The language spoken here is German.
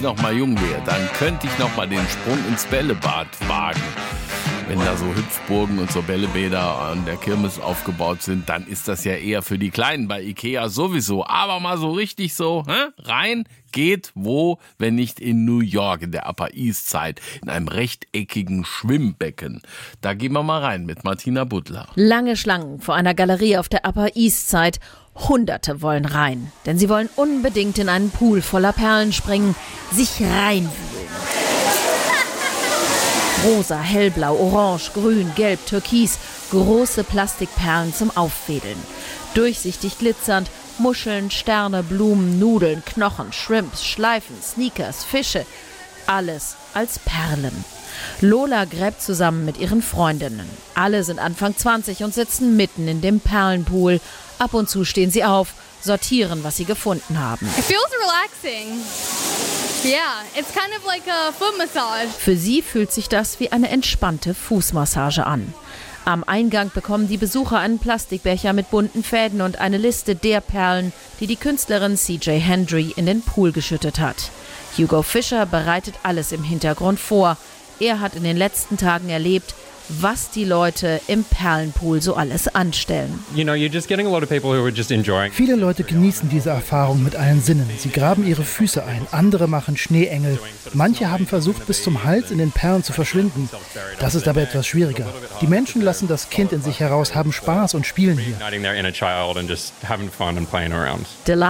noch mal jung wäre, dann könnte ich noch mal den Sprung ins Bällebad wagen. Wenn da so Hüpfburgen und so Bällebäder an der Kirmes aufgebaut sind, dann ist das ja eher für die Kleinen bei Ikea sowieso. Aber mal so richtig so rein geht wo, wenn nicht in New York, in der Upper East Side, in einem rechteckigen Schwimmbecken. Da gehen wir mal rein mit Martina Butler. Lange Schlangen vor einer Galerie auf der Upper East Side. Hunderte wollen rein, denn sie wollen unbedingt in einen Pool voller Perlen springen, sich reinwühlen. Rosa, hellblau, orange, grün, gelb, türkis, große Plastikperlen zum Auffädeln. Durchsichtig glitzernd, Muscheln, Sterne, Blumen, Nudeln, Knochen, Shrimps, Schleifen, Sneakers, Fische. Alles als Perlen. Lola gräbt zusammen mit ihren Freundinnen. Alle sind Anfang 20 und sitzen mitten in dem Perlenpool. Ab und zu stehen sie auf, sortieren, was sie gefunden haben. It feels relaxing. Yeah, it's kind of like a foot massage. Für sie fühlt sich das wie eine entspannte Fußmassage an. Am Eingang bekommen die Besucher einen Plastikbecher mit bunten Fäden und eine Liste der Perlen, die die Künstlerin C.J. Hendry in den Pool geschüttet hat. Hugo Fischer bereitet alles im Hintergrund vor. Er hat in den letzten Tagen erlebt, was die Leute im Perlenpool so alles anstellen. Viele Leute genießen diese Erfahrung mit allen Sinnen. Sie graben ihre Füße ein, andere machen Schneeengel. Manche haben versucht, bis zum Hals in den Perlen zu verschwinden. Das ist aber etwas schwieriger. Die Menschen lassen das Kind in sich heraus, haben Spaß und spielen hier.